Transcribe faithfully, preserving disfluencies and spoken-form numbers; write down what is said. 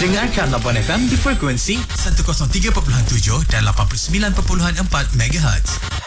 Dengarkan Labuan F M di frekuensi seratus tiga perpuluhan tujuh dan lapan puluh sembilan perpuluhan empat megahertz.